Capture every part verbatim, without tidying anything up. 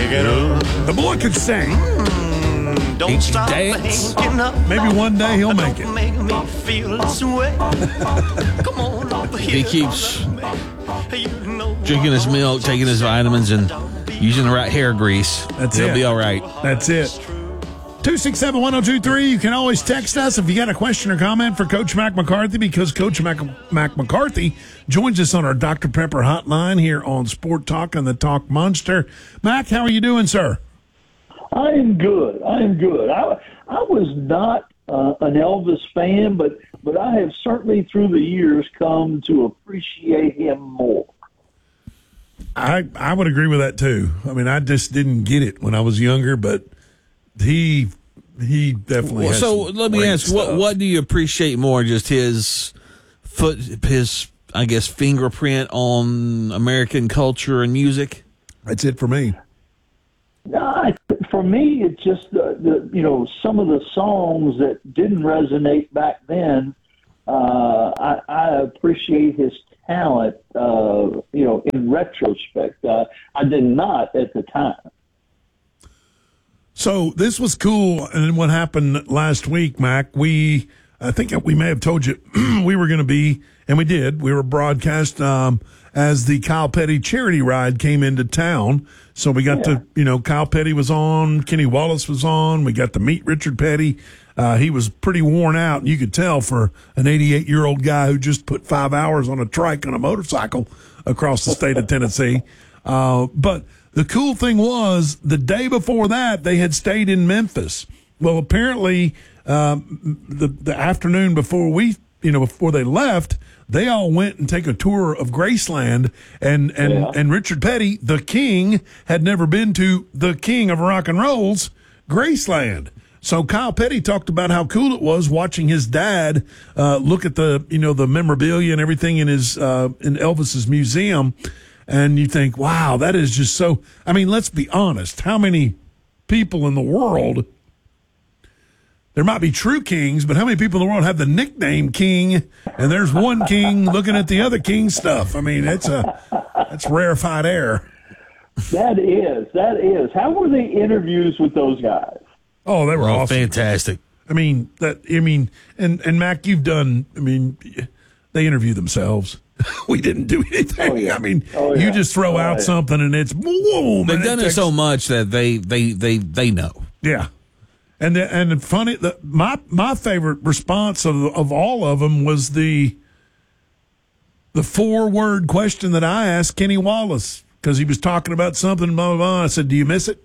Pick it up. The boy could sing. Mm, don't He can stop dance. thinking up. Maybe one day he'll make it. Don't make me feel this way. Come on over here. He keeps You know drinking his milk, taking his vitamins, and using the right hair grease. That's He'll it. be all right. That's it. two six seven, one oh two three. You can always text us if you got a question or comment for Coach Mac McCarthy, because Coach Mac, Mac McCarthy joins us on our Doctor Pepper hotline here on Sport Talk and the Talk Monster. Mac, how are you doing, sir? I am good. I am good. I I was not uh, an Elvis fan, but but I have certainly through the years come to appreciate him more. I, I would agree with that, too. I mean, I just didn't get it when I was younger, but he he definitely Well, has so some let me great ask, what stuff. what do you appreciate more? Just his foot, his I guess fingerprint on American culture and music. That's it for me. No, I, for me, it's just the, the you know some of the songs that didn't resonate back then. Uh, I, I appreciate his talent. Uh, you know, in retrospect, uh, I did not at the time. So this was cool, and then what happened last week, Mac? We, I think we may have told you we were going to be, and we did. We were broadcast um, as the Kyle Petty charity ride came into town. So we got Yeah. to, you know, Kyle Petty was on, Kenny Wallace was on. We got to meet Richard Petty. Uh, he was pretty worn out, and you could tell for an eighty-eight-year-old guy who just put five hours on a trike on a motorcycle across the state of Tennessee. Uh, but the cool thing was, the day before that, they had stayed in Memphis. Well, apparently, um, the the afternoon before we, you know, before they left, they all went and take a tour of Graceland, and and Yeah. and Richard Petty, the king, had never been to the king of rock and roll's Graceland. So Kyle Petty talked about how cool it was watching his dad uh, look at the, you know, the memorabilia and everything in his uh, in Elvis's museum. And you think, wow, that is just so. I mean, let's be honest. How many people in the world? There might be true kings, but how many people in the world have the nickname king? And there's one king looking at the other king's stuff. I mean, it's a that's rarefied air. That is, that is. How were the interviews with those guys? Oh, they were Oh, awesome. fantastic. I mean that. I mean, and and Mac, you've done. I mean, they interview themselves. We didn't do anything. Oh, yeah. I mean, Oh, you yeah. just throw Oh, out yeah. something and it's boom. They've and done it takes- so much that they they they they know. Yeah, and the, and the funny, the, my my favorite response of of all of them was the the four word question that I asked Kenny Wallace, because he was talking about something. Blah blah blah. I said, "Do you miss it?"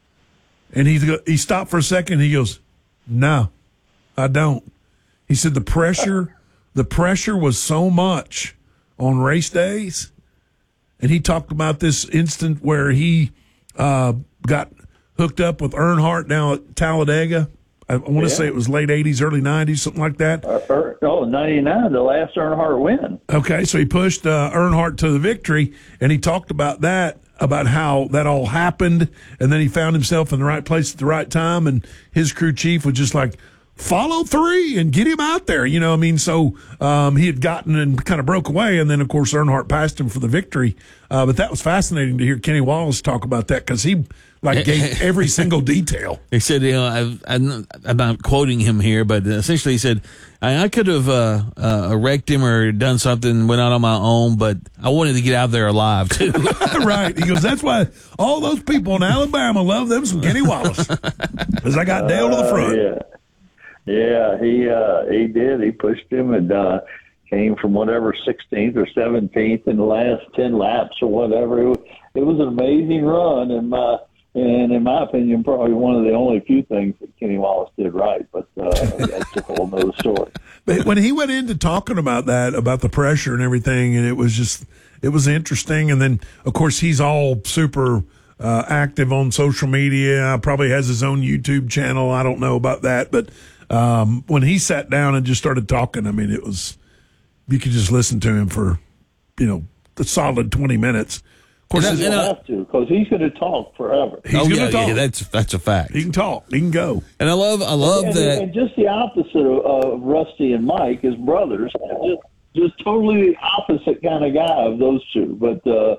And he he stopped for a second. He goes, "No, I don't." He said the pressure the pressure was so much on race days, and he talked about this instant where he uh, got hooked up with Earnhardt down at Talladega. I want to Yeah. say it was late eighties, early nineties, something like that. Uh, er, oh, ninety-nine, the last Earnhardt win. Okay, so he pushed uh, Earnhardt to the victory, and he talked about that, about how that all happened, and then he found himself in the right place at the right time, and his crew chief was just like, follow three and get him out there. You know, I mean, so um, he had gotten and kind of broke away, and then, of course, Earnhardt passed him for the victory. Uh, but that was fascinating to hear Kenny Wallace talk about that, because he, like, gave every single detail. He said, you know, I've, I'm, I'm not quoting him here, but essentially he said, I, I could have uh, uh, wrecked him or done something, went out on my own, but I wanted to get out there alive, too. Right. He goes, that's why all those people in Alabama love them some Kenny Wallace, because I got Dale to the front. Uh, yeah. Yeah, he uh, he did. He pushed him and uh, came from whatever sixteenth or seventeenth in the last ten laps or whatever. It was, it was an amazing run, and my and in my opinion, probably one of the only few things that Kenny Wallace did right. But uh, that's a whole nother story. But when he went into talking about that, about the pressure and everything, and it was just, it was interesting. And then, of course, he's all super uh, active on social media. Probably has his own YouTube channel. I don't know about that, but um, when he sat down and just started talking, I mean, it was, you could just listen to him for, you know, a solid twenty minutes. Of course, And You I- don't and I- have to, because he's going to talk forever. he's oh, going yeah, to talk. yeah, that's that's a fact. He can talk. He can go. And I love, I love and, that. and just the opposite of uh, Rusty and Mike, his brothers, just just totally the opposite kind of guy of those two. But uh,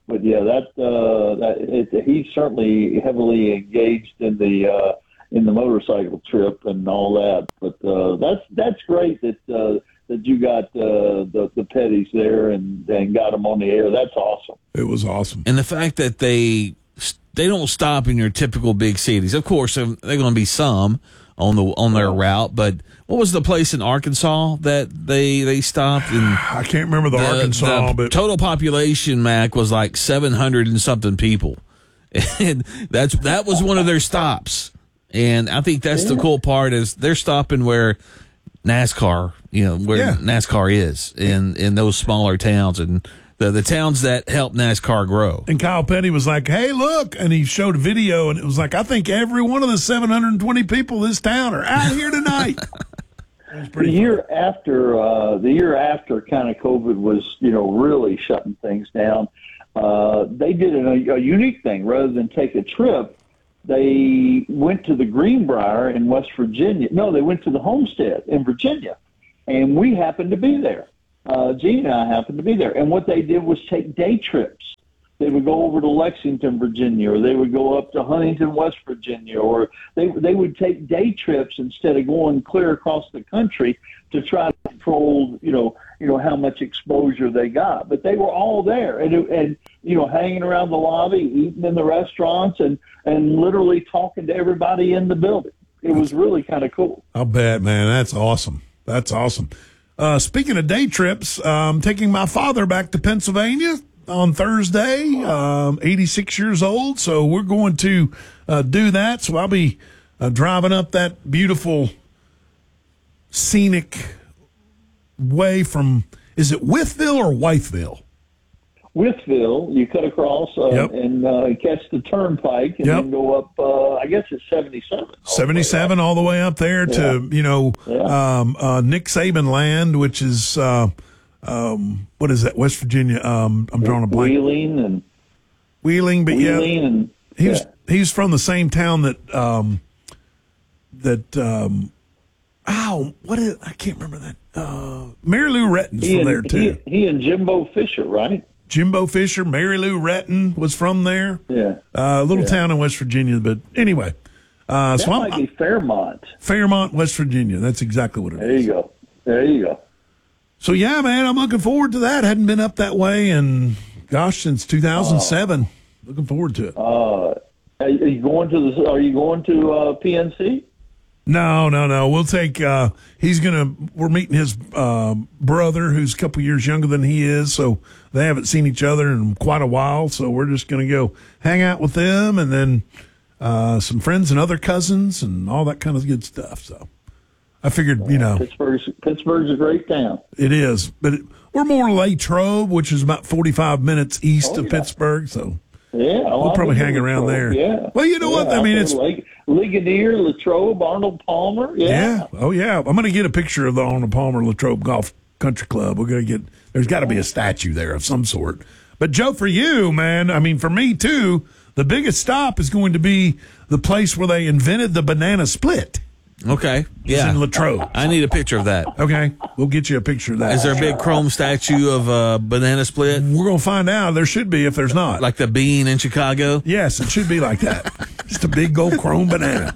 but yeah, that uh, that it, he's certainly heavily engaged in the uh, in the motorcycle trip and all that. But uh, that's that's great that uh, that you got uh, the the Petties there and and got them on the air. That's awesome. It was awesome, and the fact that they they don't stop in your typical big cities. Of course, there are going to be some on the on their route, but what was the place in Arkansas that they they stopped? And I can't remember the, the Arkansas, the but total population, Mac, was like seven hundred and something people, and that's that was one of their stops. And I think that's yeah. the cool part is they're stopping where NASCAR, you know, where yeah. NASCAR is in in those smaller towns and the the towns that help NASCAR grow. And Kyle Petty was like, "Hey, look!" And he showed a video, and it was like, "I think every one of the seven hundred twenty people in this town are out here tonight." The year fun. after, uh, the year after, kind of COVID was, you know, really shutting things down. Uh, they did a, a unique thing. Rather than take a trip, they went to the Greenbrier in West Virginia. No, they went to the Homestead in Virginia, and we happened to be there. Uh, Gene and I happened to be there. And what they did was take day trips. They would go over to Lexington, Virginia, or they would go up to Huntington, West Virginia, or they they would take day trips instead of going clear across the country to try to control, you know, you know how much exposure they got. But they were all there, and and you know, hanging around the lobby, eating in the restaurants, and and literally talking to everybody in the building. It was really kind of cool. I'll bet, man. That's awesome. That's awesome. Uh, speaking of day trips, I'm taking my father back to Pennsylvania on Thursday, um, eighty-six years old. So we're going to uh, do that. So I'll be uh, driving up that beautiful scenic way from, is it Wytheville or Wytheville? Wytheville, you cut across uh, yep. and uh, catch the turnpike and yep. then go up, uh, I guess it's seventy-seven. seventy-seven all the way up there yeah. to, you know, yeah. um, uh, Nick Saban land, which is, uh, um, what is that, West Virginia? Um, I'm drawing a blank. Wheeling and Wheeling, but Wheeling yeah, and, he yeah. was he's from the same town that um, that um, oh, what is I can't remember that. Uh, Mary Lou Retton's he from and, there too. He, he and Jimbo Fisher, right? Jimbo Fisher, Mary Lou Retton was from there. Yeah, uh, a little yeah. town in West Virginia, but anyway, uh, that so might I'm, be Fairmont. Fairmont, West Virginia. That's exactly what it there is. There you go. There you go. So, yeah, man, I'm looking forward to that. Hadn't been up that way in, gosh, since two thousand seven. Uh, looking forward to it. Uh, are you going to the? Are you going to uh, P N C? No, no, no. We'll take. Uh, he's gonna. We're meeting his uh, brother, who's a couple years younger than he is. So they haven't seen each other in quite a while. So we're just gonna go hang out with them, and then uh, some friends and other cousins and all that kind of good stuff. So. I figured, you know, Pittsburgh's, Pittsburgh's a great town. It is, but it, we're more Latrobe, which is about forty-five minutes east oh, of yeah. Pittsburgh. So yeah, well, we'll probably hang around there. Yeah. Well, you know yeah, what? I mean, it's Lake, Ligonier, Latrobe, Arnold Palmer. Yeah. yeah. Oh, yeah. I'm going to get a picture of the Arnold Palmer Latrobe Golf Country Club. We're going to get. There's got to be a statue there of some sort. But Joe, for you, man, I mean, for me too, the biggest stop is going to be the place where they invented the banana split. Okay. Yeah. It's in Latrobe. I need a picture of that. Okay. We'll get you a picture of that. Is there a big chrome statue of a banana split? We're going to find out. There should be if there's not. Like the bean in Chicago? Yes, it should be like that. Just a big gold chrome banana.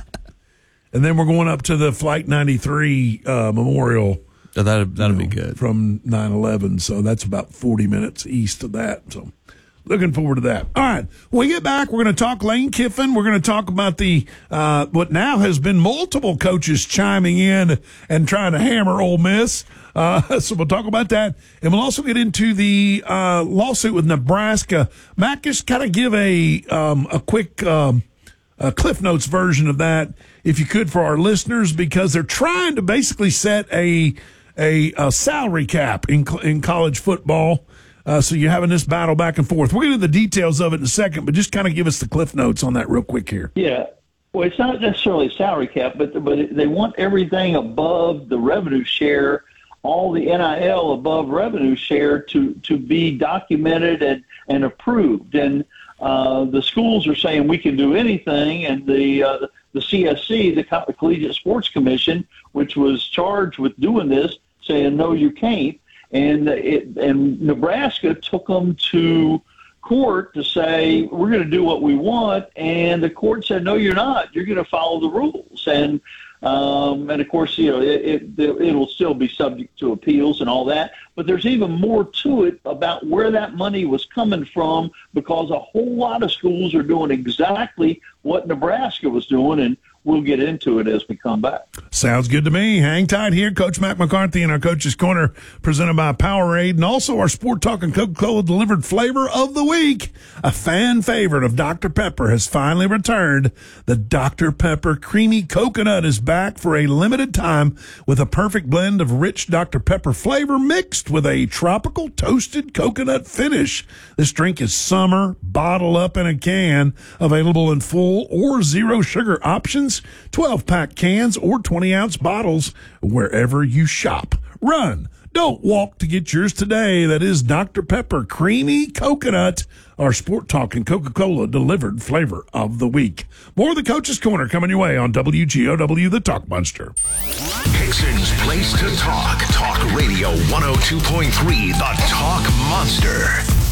And then we're going up to the Flight ninety-three uh, Memorial. Oh, that'd, that'd you know, be good. From nine eleven. So that's about forty minutes east of that. So looking forward to that. All right. When we get back, we're going to talk Lane Kiffin. We're going to talk about the uh, what now has been multiple coaches chiming in and trying to hammer Ole Miss. Uh, so we'll talk about that. And we'll also get into the uh, lawsuit with Nebraska. Mac, just kind of give a, um, a quick um, a Cliff Notes version of that, if you could, for our listeners, because they're trying to basically set a, a, a salary cap in, in college football. Uh, so you're having this battle back and forth. We'll get into the details of it in a second, but just kind of give us the Cliff Notes on that real quick here. Yeah. Well, it's not necessarily a salary cap, but but they want everything above the revenue share, all the N I L above revenue share to, to be documented and, and approved. And uh, the schools are saying we can do anything, and the uh, the C S C, the Collegiate Sports Commission, which was charged with doing this, saying no, you can't. And it, and Nebraska took them to court to say, we're going to do what we want. And the court said, no, you're not. You're going to follow the rules. And, um, and of course, you know, it, it, it'll still be subject to appeals and all that. But there's even more to it about where that money was coming from, because a whole lot of schools are doing exactly what Nebraska was doing. And we'll get into it as we come back. Sounds good to me. Hang tight here. Coach Mac McCarthy in our Coach's Corner, presented by Powerade, and also our Sport Talk and Coca-Cola delivered flavor of the week. A fan favorite of Doctor Pepper has finally returned. The Doctor Pepper Creamy Coconut is back for a limited time with a perfect blend of rich Doctor Pepper flavor mixed with a tropical toasted coconut finish. This drink is summer, bottle up in a can, available in full or zero sugar options, twelve-pack cans, or twenty-ounce bottles wherever you shop. Run, don't walk to get yours today. That is Doctor Pepper Creamy Coconut, our Sport Talk and Coca-Cola delivered flavor of the week. More of the Coach's Corner coming your way on W G O W, the Talk Monster. Hickson's Place to Talk. Talk Radio one oh two point three, the Talk Monster.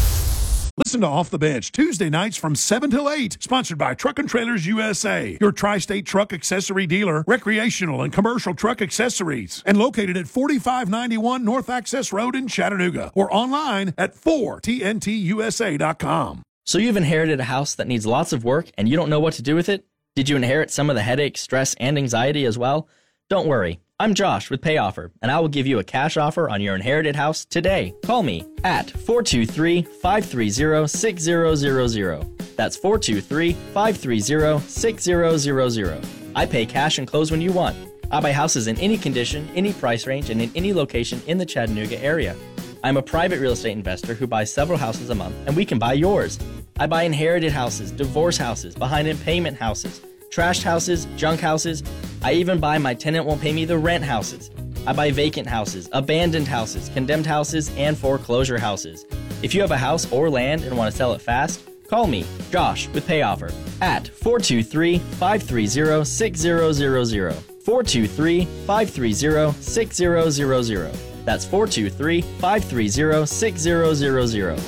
Listen to Off the Bench, Tuesday nights from seven till eight, sponsored by Truck and Trailers U S A, your tri-state truck accessory dealer, recreational and commercial truck accessories, and located at forty-five ninety-one North Access Road in Chattanooga, or online at four T N T U S A dot com. So you've inherited a house that needs lots of work and you don't know what to do with it? Did you inherit some of the headache, stress, and anxiety as well? Don't worry. I'm Josh with PayOffer, and I will give you a cash offer on your inherited house today. Call me at four two three, five three zero, six zero zero zero. That's four two three, five three zero, six zero zero zero. I pay cash and close when you want. I buy houses in any condition, any price range, and in any location in the Chattanooga area. I'm a private real estate investor who buys several houses a month, and we can buy yours. I buy inherited houses, divorce houses, behind in payment houses, trashed houses, junk houses. I even buy my tenant won't pay me the rent houses. I buy vacant houses, abandoned houses, condemned houses, and foreclosure houses. If you have a house or land and want to sell it fast, call me, Josh, with PayOffer at four two three, five three zero, six zero zero zero. four two three, five three zero, six zero zero zero. That's four two three, five three zero, six zero zero zero.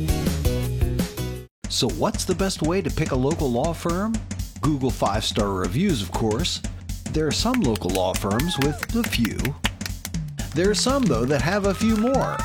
So what's the best way to pick a local law firm? Google five-star reviews, of course. There are some local law firms with a few. There are some, though, that have a few more.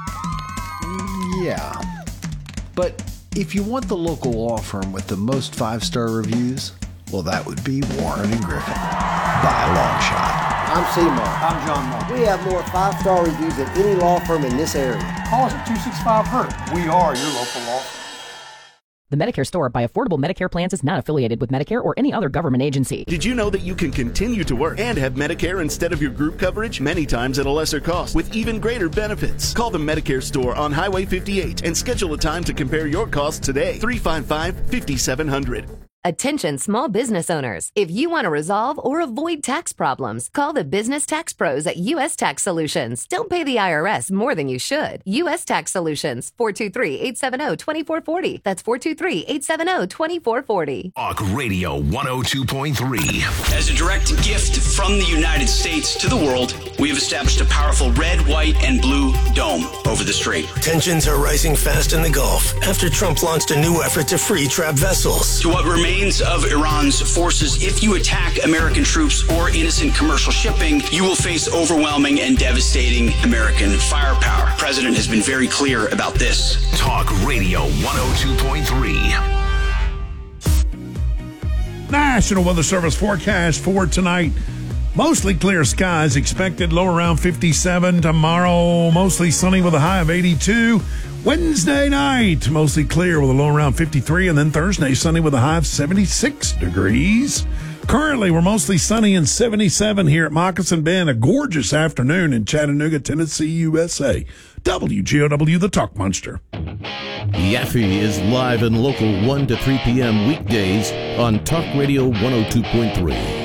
Yeah. But if you want the local law firm with the most five-star reviews, well, that would be Warren and Griffin, by a long shot. I'm Seymour. I'm John Moore. We have more five-star reviews than any law firm in this area. Call us at two six five Hurt. We are your local law firm. The Medicare Store by Affordable Medicare Plans is not affiliated with Medicare or any other government agency. Did you know that you can continue to work and have Medicare instead of your group coverage, many times at a lesser cost, with even greater benefits? Call the Medicare Store on Highway fifty-eight and schedule a time to compare your costs today. three five five, five seven zero zero. Attention small business owners. If you want to resolve or avoid tax problems, call the business tax pros at U S Tax Solutions. Don't pay the I R S more than you should. U S Tax Solutions, four two three, eight seven zero, two four four zero. That's four two three, eight seven zero, two four four zero. Talk Radio one oh two point three. As a direct gift from the United States to the world, we have established a powerful red, white, and blue dome over the strait. Tensions are rising fast in the Gulf after Trump launched a new effort to free trapped vessels. To what remains of Iran's forces, if you attack American troops or innocent commercial shipping, you will face overwhelming and devastating American firepower. The president has been very clear about this. Talk Radio one oh two point three. National Weather Service forecast for tonight. Mostly clear skies expected, low around fifty-seven. Tomorrow, mostly sunny with a high of eighty-two. Wednesday night, mostly clear with a low around fifty-three. And then Thursday, sunny with a high of seventy-six degrees. Currently, we're mostly sunny and seventy-seven here at Moccasin Bend. A gorgeous afternoon in Chattanooga, Tennessee, U S A. W G O W, the Talk Monster. Yaffe is live and local one to three p.m. weekdays on Talk Radio one oh two point three.